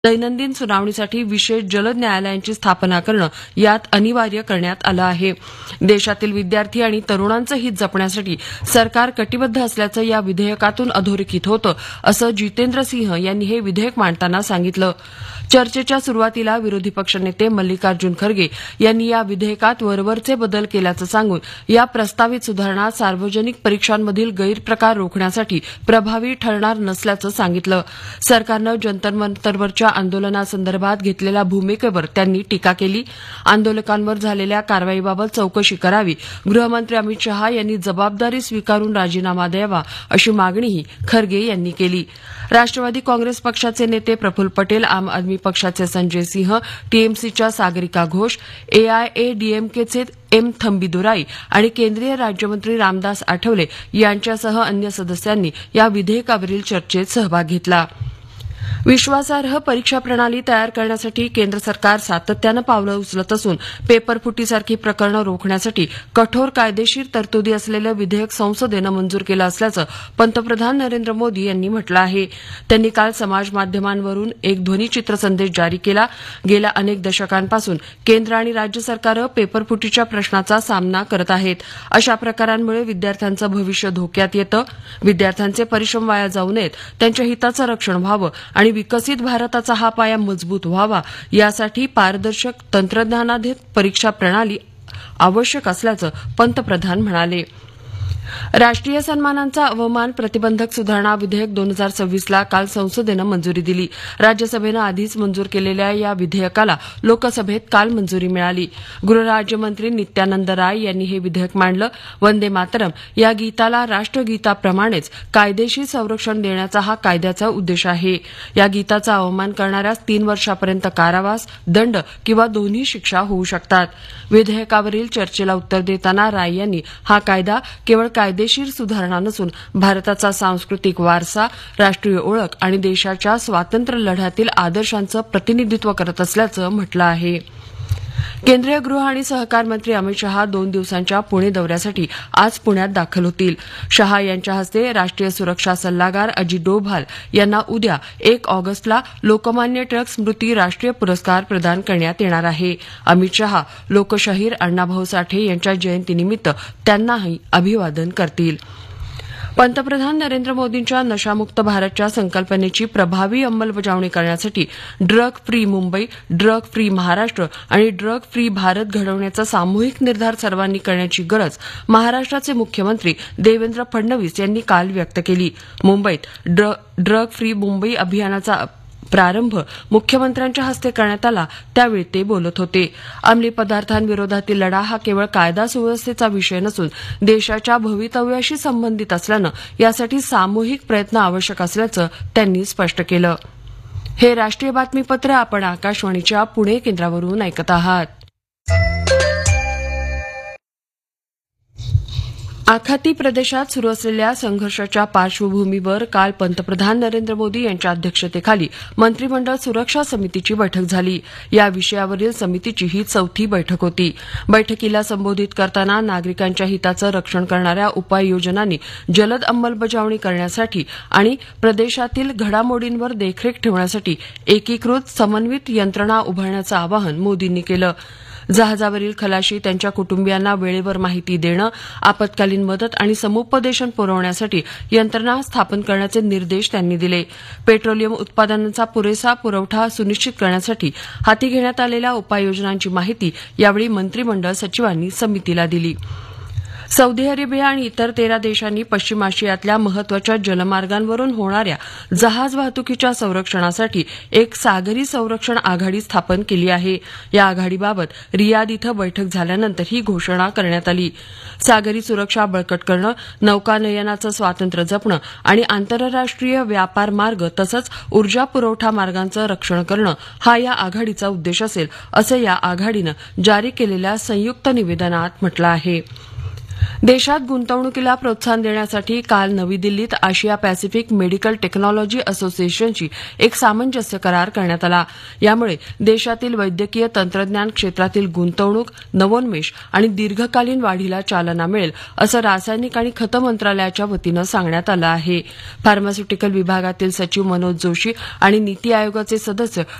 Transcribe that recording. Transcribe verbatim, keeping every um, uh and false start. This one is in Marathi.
दैनंदिन सुनावणीसाठी विशेष जलद न्यायालयांची स्थापना करणं यात अनिवार्य करण्यात आलं आहे. देशातील विद्यार्थी आणि तरुणांचं हित जपण्यासाठी सरकार कटिबद्ध असल्याचं या विधेयकातून अधोरेखित होतं, असं जितेंद्र सिंह यांनी हे विधेयक मांडताना सांगितलं. चर्चेच्या सुरुवातीला विरोधी पक्षनेते मल्लिकार्जुन खरगे यांनी या विधेयकात वरवरचे बदल केल्याचं सांगून या प्रस्तावित सुधारणा सार्वजनिक परीक्षांमधील गैरप्रकार रोखण्यासाठी प्रभावी ठरणार नसल्याचं सांगितलं. सरकारनं जंतर मंतरवरच्या आंदोलनासंदर्भात घेतलेल्या भूमिकेवर त्यांनी टीका केली. आंदोलकांवर झालेल्या कारवाईबाबत चौकशी करावी, गृहमंत्री अमित शहा यांनी जबाबदारी स्वीकारून राजीनामा द्यावा, अशी मागणीही खरगे यांनी केली. राष्ट्रवादी काँग्रेस पक्षाचे नेते प्रफुल्ल पटेल, आम आदमी पक्षाचे संजय सिंह, टीएमसीच्या सागरिका घोष, एआयएडीएमकेचे एम थंबीदुराई आणि केंद्रीय राज्यमंत्री रामदास आठवले यांच्यासह अन्य सदस्यांनी या विधेयकावरील चर्चेत सहभाग घेतला. विश्वासार्ह परीक्षा प्रणाली तयार करण्यासाठी केंद्र सरकार सातत्यानं पावलं उचलत असून पेपरफुटीसारखी प्रकरणं रोखण्यासाठी कठोर कायदेशीर तरतुदी असलेलं विधेयक संसदेनं मंजूर केलं असल्याचं पंतप्रधान नरेंद्र मोदी यांनी म्हटलं आहे. त्यांनी काल समाजमाध्यमांवरून एक ध्वनीचित्र संदेश जारी केला. गेल्या अनेक दशकांपासून केंद्र आणि राज्य सरकारं पेपरफुटीच्या प्रश्नाचा सामना करत आहेत. अशा प्रकारांमुळे विद्यार्थ्यांचं भविष्य धोक्यात येतं. विद्यार्थ्यांचे परिश्रम वाया जाऊ नयेत, त्यांच्या हिताचं रक्षण व्हावं आणि विकसित भारताचा हा पाया मजबूत व्हावा, यासाठी पारदर्शक तंत्रज्ञानाधारित परीक्षा प्रणाली आवश्यक असल्याचं पंतप्रधान म्हणाले. राष्ट्रीय सन्मानांचा अवमान प्रतिबंधक सुधारणा विधेयक दोन हजार सव्वीसला काल संसदेनं मंजुरी दिली. राज्यसभेनं आधीच मंजूर केलेल्या या विधेयकाला लोकसभेत काल मंजुरी मिळाली. गृहराज्यमंत्री नित्यानंद राय यांनी हे विधेयक मांडलं. वंदे मातरम या गीताला राष्ट्रगीताप्रमाणेच कायदेशीर संरक्षण देण्याचा हा कायद्याचा उद्देश आहे. या गीताचा अवमान करणाऱ्यास तीन वर्षापर्यंत कारावास, दंड किंवा दोन्ही शिक्षा होऊ शकतात. विधेयकावरील चर्चेला उत्तर देताना राय यांनी हा कायदा केवळ कायदेशीर सुधारणा नसून भारताचा सांस्कृतिक वारसा, राष्ट्रीय ओळख आणि देशाच्या स्वातंत्र्य लढ्यातील आदर्शांचं प्रतिनिधित्व करत असल्याचं म्हटलं आहे. केंद्रीय गृह आणि सहकार मंत्री अमित शहा दोन दिवसांच्या पुणे दौऱ्यासाठी आज पुण्यात दाखल होतील. शहा यांच्या हस्ते राष्ट्रीय सुरक्षा सल्लागार अजित डोभाल यांना उद्या एक ऑगस्टला लोकमान्य टिळक स्मृती राष्ट्रीय पुरस्कार प्रदान करण्यात येणार आहे. अमित शहा लोकशाहीर अण्णाभाऊ साठे यांच्या जयंतीनिमित्त त्यांनाही अभिवादन करतील. पंतप्रधान नरेंद्र मोदींच्या नशामुक्त भारतच्या संकल्पनेची प्रभावी अंमलबजावणी करण्यासाठी drug free Mumbai, drug free Maharashtra आणि ड्रग फ्री भारत घडवण्याचा सामूहिक निर्धार सर्वांनी करण्याची गरज महाराष्ट्राचे मुख्यमंत्री देवेंद्र फडणवीस यांनी काल व्यक्त केली. मुंबईत ड्रग फ्री मुंबई अभियानाचा प्रारंभ मुख्यमंत्र्यांच्या हस्ते करण्यात आला, त्यावेळी ते बोलत होते. अंमली पदार्थांविरोधातील लढा हा केवळ कायदा सुव्यवस्थेचा विषय नसून देशाच्या भवितव्याशी संबंधित असल्यानं यासाठी सामूहिक प्रयत्न आवश्यक असल्याचं त्यांनी स्पष्ट केलं. हे राष्ट्रीय बातमीपत्र आपण आकाशवाणीच्या पुणे केंद्रावरून ऐकत आहात. आखाती प्रदेशात सुरू असलेल्या संघर्षाच्या पार्श्वभूमीवर काल पंतप्रधान नरेंद्र मोदी यांच्या अध्यक्षतेखाली मंत्रिमंडळ सुरक्षा समितीची बैठक झाली. या विषयावरील समितीची ही चौथी बैठक होती. बैठकीला संबोधित करताना नागरिकांच्या हिताचं रक्षण करणाऱ्या उपाययोजनांनी जलद अंमलबजावणी करण्यासाठी आणि प्रदेशातील घडामोडींवर देखरेख ठेवण्यासाठी एकीकृत समन्वित यंत्रणा उभारण्याचं आवाहन मोदींनी केलं. जहाजावरील खलाशी, त्यांच्या कुटुंबियांना वेळेवर माहिती देणं, आपत्कालीन मदत आणि समुपदेशन पुरवण्यासाठी यंत्रणा स्थापन करण्याचे निर्देश त्यांनी दिले. पेट्रोलियम उत्पादनांचा पुरेसा पुरवठा सुनिश्चित करण्यासाठी हाती घेण्यात आलेल्या उपाययोजनांची माहिती यावेळी मंत्रिमंडळ सचिवांनी समितीला दिली. सौदी अरेबिया आणि इतर तेरा देशांनी पश्चिम आशियातल्या महत्वाच्या जलमार्गांवरून होणाऱ्या जहाज वाहतुकीच्या संरक्षणासाठी एक सागरी संरक्षण आघाडी स्थापन केली आहे. या आघाडीबाबत रियाद इथं बैठक झाल्यानंतर ही घोषणा करण्यात आली. सागरी सुरक्षा बळकट करणं, नौकानयनाचं स्वातंत्र्य जपणं आणि आंतरराष्ट्रीय व्यापार मार्ग तसंच ऊर्जा पुरवठा मार्गांचं रक्षण करणं हा या आघाडीचा उद्देश असेल, असं या आघाडीनं जारी केलेल्या संयुक्त निवेदनात म्हटलं आहे. देशात गुंतवणुकीला प्रोत्साहन देण्यासाठी काल नवी दिल्लीत आशिया पॅसिफिक मेडिकल टेक्नॉलॉजी असोसिएशनशी एक सामंजस्य करार करण्यात आला. यामुळे देशातील वैद्यकीय तंत्रज्ञान क्षेत्रातील गुंतवणूक, नवोन्मेष आणि दीर्घकालीन वाढीला चालना मिळेल, असं रासायनिक आणि खतं मंत्रालयाच्या वतीनं सांगण्यात आलं आहे. फार्मास्युटिकल विभागातील सचिव मनोज जोशी आणि नीती आयोगाचे सदस्य